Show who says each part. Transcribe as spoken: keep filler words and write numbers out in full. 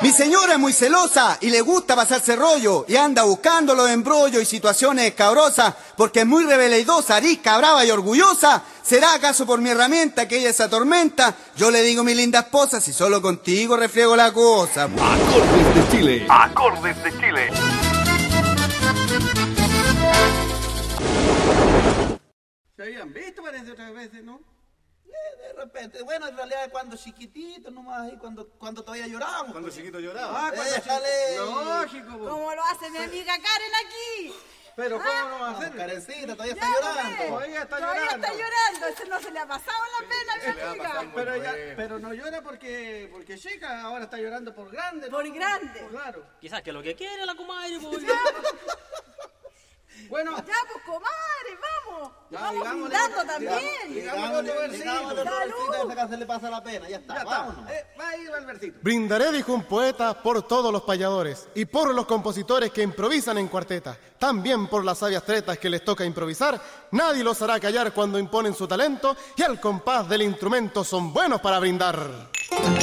Speaker 1: Mi señora es muy celosa y le gusta pasarse rollo y anda buscando los embrollos y situaciones escabrosas porque es muy rebeleidosa, arisca, brava y orgullosa. ¿Será acaso por mi herramienta que ella se atormenta? Yo le digo, mi linda esposa, si solo contigo refriego la cosa.
Speaker 2: Acordes de Chile.
Speaker 3: Acordes de Chile.
Speaker 4: Se habían visto, parece, otras veces, ¿no?
Speaker 5: De repente, bueno, en realidad cuando chiquitito nomás, ahí cuando, cuando todavía llorábamos.
Speaker 4: Cuando chiquito lloraba.
Speaker 5: Ah, cuando déjale.
Speaker 4: Lógico, po.
Speaker 6: ¿Cómo lo hace mi amiga Karen aquí?
Speaker 4: Pero ¿cómo
Speaker 6: Ah,
Speaker 4: no va a hacer?
Speaker 5: Karencita, todavía
Speaker 6: Ya,
Speaker 5: está llorando.
Speaker 6: pues.
Speaker 4: Todavía está
Speaker 6: Todavía
Speaker 4: llorando.
Speaker 6: está llorando. Eso no se le ha pasado la pena a mi amiga.
Speaker 4: Pero, ella, pero no llora porque, porque chica, ahora está llorando por grande. ¿no?
Speaker 6: Por grande.
Speaker 4: Claro.
Speaker 7: Quizás que lo que quiere la comadre, pues.
Speaker 4: Bueno,
Speaker 6: Ya, pues, comadre, vamos.
Speaker 4: Ya,
Speaker 6: vamos
Speaker 4: digámosle-
Speaker 6: brindando
Speaker 4: diga-
Speaker 6: también.
Speaker 4: digámosle otro versito.
Speaker 5: Digámosle otro
Speaker 6: Salud.
Speaker 5: versito hasta que se le pasa la pena, ya está,
Speaker 4: ya está.
Speaker 5: vámonos.
Speaker 4: Eh, va ahí va el versito.
Speaker 8: Brindaré, dijo un poeta, por todos los payadores y por los compositores que improvisan en cuarteta. También por las sabias tretas que les toca improvisar. Nadie los hará callar cuando imponen su talento y al compás del instrumento son buenos para brindar.